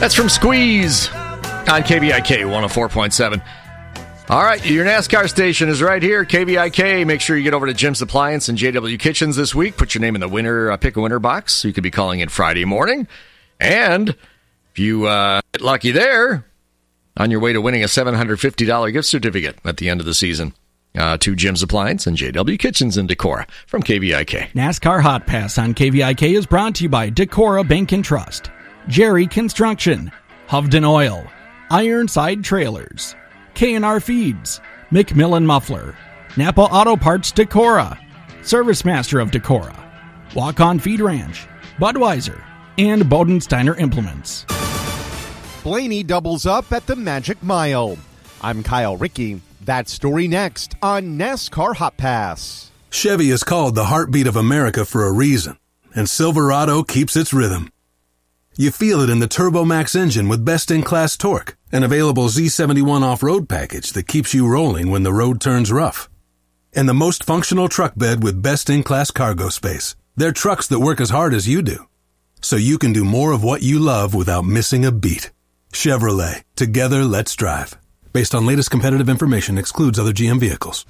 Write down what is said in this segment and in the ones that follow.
That's from Squeeze on KVIK 104.7. All right, your NASCAR station is right here, KVIK. Make sure you get over to Jim's Appliance and JW Kitchens this week. Put your name in the winner, pick a winner box, so you could be calling in Friday morning. And if you get lucky there, on your way to winning a $750 gift certificate at the end of the season to Jim's Appliance and JW Kitchens in Decorah from KVIK. NASCAR Hot Pass on KVIK is brought to you by Decorah Bank and Trust, Jerry Construction, Hovden Oil, Ironside Trailers, K&R Feeds, McMillan Muffler, Napa Auto Parts Decorah, Service Master of Decorah, Walk-On Feed Ranch, Budweiser, and Bodensteiner Implements. Blaney doubles up at the Magic Mile. I'm Kyle Rickey. That story next on NASCAR Hot Pass. Chevy is called the heartbeat of America for a reason, and Silverado keeps its rhythm. You feel it in the TurboMax engine with best-in-class torque, an available Z71 off-road package that keeps you rolling when the road turns rough. And the most functional truck bed with best-in-class cargo space. They're trucks that work as hard as you do, so you can do more of what you love without missing a beat. Chevrolet. Together, let's drive. Based on latest competitive information, excludes other GM vehicles.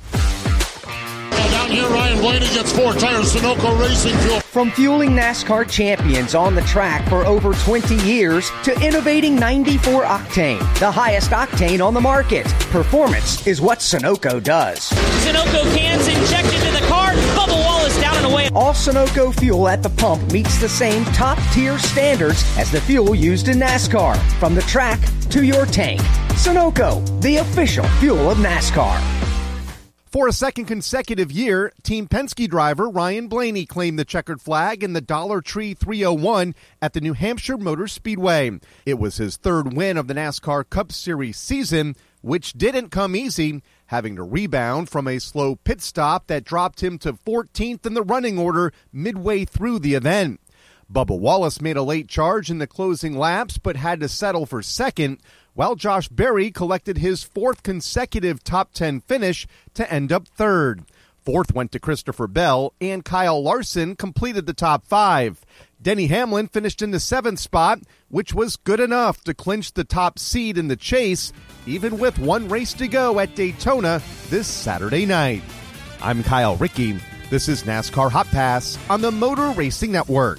Down here, Ryan Blaney gets 4 tires, Sunoco Racing Fuel. From fueling NASCAR champions on the track for over 20 years to innovating 94 Octane, the highest octane on the market. Performance is what Sunoco does. Sunoco cans injected to the car, Bubba Wallace down and away. All Sunoco fuel at the pump meets the same top-tier standards as the fuel used in NASCAR. From the track to your tank. Sunoco, the official fuel of NASCAR. For a second consecutive year, Team Penske driver Ryan Blaney claimed the checkered flag in the Dollar Tree 301 at the New Hampshire Motor Speedway. It was his third win of the NASCAR Cup Series season, which didn't come easy, having to rebound from a slow pit stop that dropped him to 14th in the running order midway through the event. Bubba Wallace made a late charge in the closing laps but had to settle for second, while Josh Berry collected his fourth consecutive top 10 finish to end up third. Fourth went to Christopher Bell, and Kyle Larson completed the top 5. Denny Hamlin finished in the 7th spot, which was good enough to clinch the top seed in the chase, even with one race to go at Daytona this Saturday night. I'm Kyle Rickey. This is NASCAR Hot Pass on the Motor Racing Network.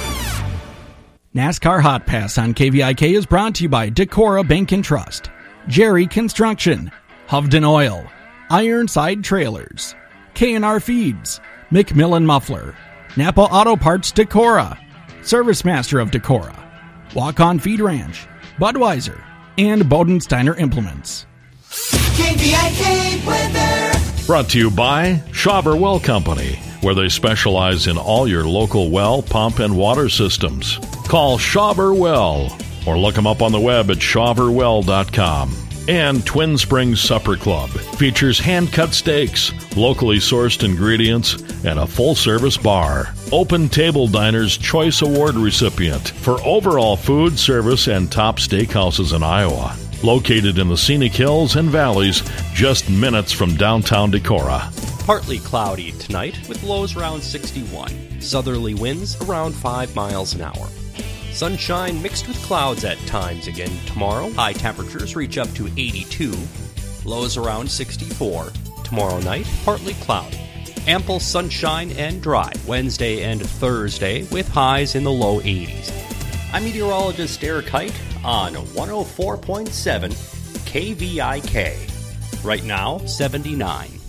NASCAR Hot Pass on KVIK is brought to you by Decorah Bank and Trust, Jerry Construction, Hovden Oil, Ironside Trailers, K&R Feeds, McMillan Muffler, Napa Auto Parts Decorah, Service Master of Decorah, Walk-On Feed Ranch, Budweiser, and Bodensteiner Implements. KVIK weather. Brought to you by Schauber Well Company, where they specialize in all your local well, pump, and water systems. Call Schauber Well or look them up on the web at schauberwell.com. And Twin Springs Supper Club features hand-cut steaks, locally sourced ingredients, and a full-service bar. Open Table Diner's Choice Award recipient for overall food, service, and top steakhouses in Iowa. Located in the scenic hills and valleys, just minutes from downtown Decorah. Partly cloudy tonight with lows around 61. Southerly winds around 5 miles an hour. Sunshine mixed with clouds at times again tomorrow. High temperatures reach up to 82. Lows around 64. Tomorrow night, partly cloudy. Ample sunshine and dry Wednesday and Thursday with highs in the low 80s. I'm meteorologist Eric Hike on 104.7 KVIK. Right now, 79.